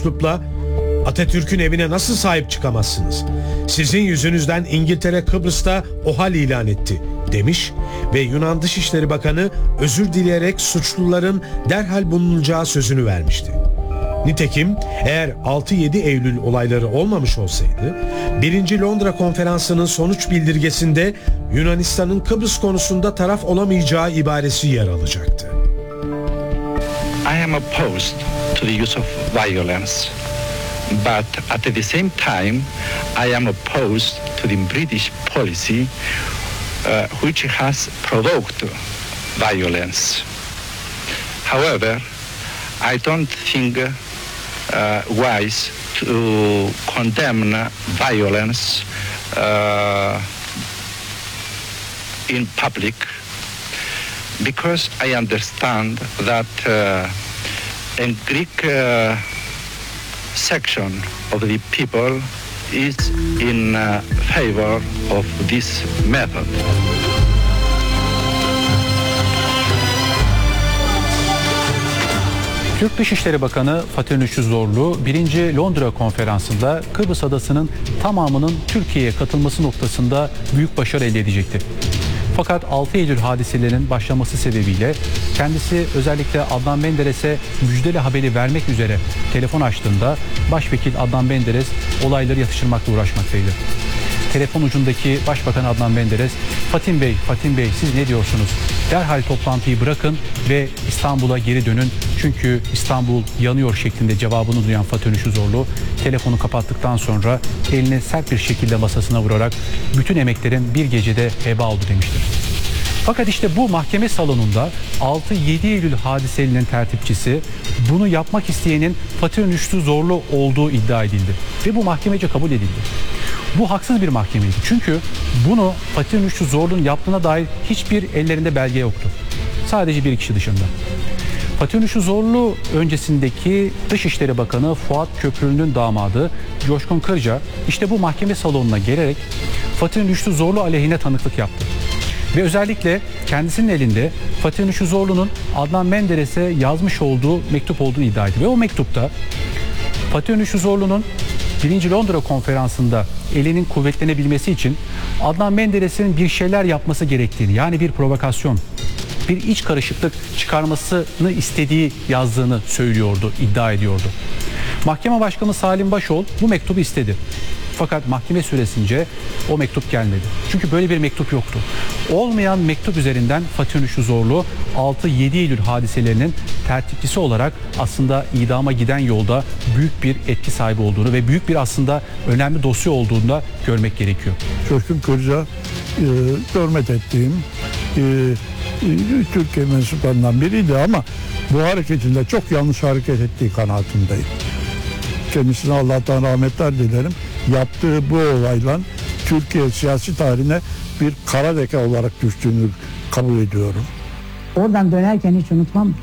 üslupla "Atatürk'ün evine nasıl sahip çıkamazsınız? Sizin yüzünüzden İngiltere Kıbrıs'ta OHAL ilan etti" demiş ve Yunan Dışişleri Bakanı özür dileyerek suçluların derhal bulunacağı sözünü vermişti. Nitekim eğer 6-7 Eylül olayları olmamış olsaydı 1. Londra Konferansı'nın sonuç bildirgesinde Yunanistan'ın Kıbrıs konusunda taraf olamayacağı ibaresi yer alacaktı. I am opposed to the use of violence, but at the same time I am opposed to the British policy which has provoked violence. However, I don't think wise to condemn violence in public, because I understand that a Greek section of the people is in favor of this method. Türk Dışişleri Bakanı Fatih Nurşit Zorlu 1. Londra Konferansı'nda Kıbrıs Adası'nın tamamının Türkiye'ye katılması noktasında büyük başarı elde edecekti. Fakat 6 Eylül hadiselerinin başlaması sebebiyle kendisi özellikle Adnan Menderes'e müjdeli haberi vermek üzere telefon açtığında Başvekil Adnan Menderes olayları yatıştırmakla uğraşmaktaydı. Telefon ucundaki Başbakan Adnan Menderes, Fatih Bey siz ne diyorsunuz? Derhal toplantıyı bırakın ve İstanbul'a geri dönün. Çünkü İstanbul yanıyor" şeklinde cevabını duyan Fatih Nurşit Zorlu telefonu kapattıktan sonra elini sert bir şekilde masasına vurarak bütün emeklerin bir gecede heba oldu demiştir. Fakat işte bu mahkeme salonunda 6-7 Eylül hadiselerinin tertipçisi, bunu yapmak isteyenin Fatih Nurşit Zorlu olduğu iddia edildi. Ve bu mahkemece kabul edildi. Bu haksız bir mahkemeydi. Çünkü bunu Fatih Nurşit Zorlu'nun yaptığına dair hiçbir ellerinde belge yoktu. Sadece bir kişi dışında. Fatih Nurşit Zorlu öncesindeki Dışişleri Bakanı Fuat Köprülü'nün damadı Coşkun Kırca işte bu mahkeme salonuna gelerek Fatih Nurşit Zorlu aleyhine tanıklık yaptı. Ve özellikle kendisinin elinde Fatih Nurşit Zorlu'nun Adnan Menderes'e yazmış olduğu mektup olduğunu iddia etti. Ve o mektupta Fatih Nurşit Zorlu'nun 1. Londra Konferansı'nda elinin kuvvetlenebilmesi için Adnan Menderes'in bir şeyler yapması gerektiğini, yani bir provokasyon, bir iç karışıklık çıkarmasını istediği yazdığını söylüyordu, iddia ediyordu. Mahkeme Başkanı Salim Başol bu mektubu istedi. Fakat mahkeme süresince o mektup gelmedi. Çünkü böyle bir mektup yoktu. Olmayan mektup üzerinden Fatih Nurşit Zorlu 6-7 Eylül hadiselerinin tertipçisi olarak aslında idama giden yolda büyük bir etki sahibi olduğunu ve büyük bir aslında önemli dosya olduğunu da görmek gerekiyor. Coşkun Kırca hürmet ettiğim Türkiye mensuplarından biriydi ama bu hareketinde çok yanlış hareket ettiği kanaatindeyim. Kendisine Allah'tan rahmetler dilerim. Yaptığı bu olayla Türkiye siyasi tarihine bir kara leke olarak düştüğünü kabul ediyorum. Oradan dönerken hiç unutmam,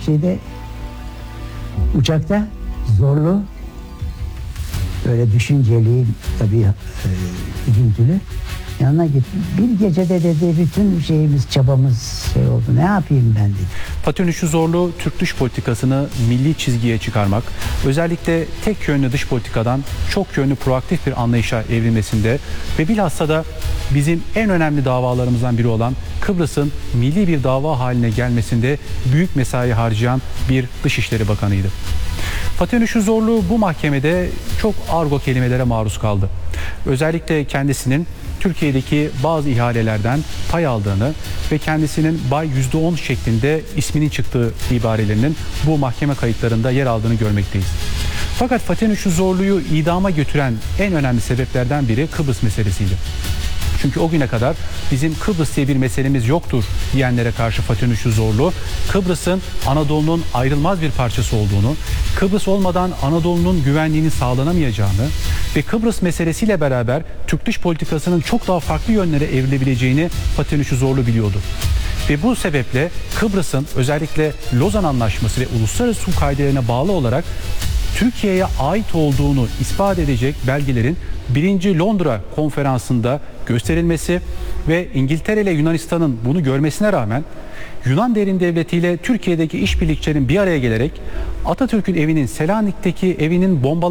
uçakta Zorlu, böyle düşünceli, tabii üzüntülü, yanına gittim. Bir gecede dedi bütün çabamız oldu. Ne yapayım ben dedi. Fatih Nurşit Zorlu Türk dış politikasını milli çizgiye çıkarmak, özellikle tek yönlü dış politikadan çok yönlü proaktif bir anlayışa evrilmesinde ve bilhassa da bizim en önemli davalarımızdan biri olan Kıbrıs'ın milli bir dava haline gelmesinde büyük mesai harcayan bir Dışişleri Bakanıydı. Fatih Nurşit Zorlu bu mahkemede çok argo kelimelere maruz kaldı. Özellikle kendisinin Türkiye'deki bazı ihalelerden pay aldığını ve kendisinin Bay %10 şeklinde isminin çıktığı ibarelerinin bu mahkeme kayıtlarında yer aldığını görmekteyiz. Fakat Fatih Nurşit Zorlu'yu idama götüren en önemli sebeplerden biri Kıbrıs meselesiydi. Çünkü o güne kadar bizim Kıbrıs diye bir meselemiz yoktur diyenlere karşı Fatih Nurşit Zorlu, Kıbrıs'ın Anadolu'nun ayrılmaz bir parçası olduğunu, Kıbrıs olmadan Anadolu'nun güvenliğinin sağlanamayacağını ve Kıbrıs meselesiyle beraber Türk dış politikasının çok daha farklı yönlere evrilebileceğini Fatih Nurşit Zorlu biliyordu. Ve bu sebeple Kıbrıs'ın özellikle Lozan Anlaşması ve uluslararası hukuk kaidelerine bağlı olarak Türkiye'ye ait olduğunu ispat edecek belgelerin 1. Londra Konferansı'nda gösterilmesi ve İngiltere ile Yunanistan'ın bunu görmesine rağmen Yunan derin devleti ile Türkiye'deki işbirlikçilerin bir araya gelerek Atatürk'ün evinin, Selanik'teki evinin bombalanmasını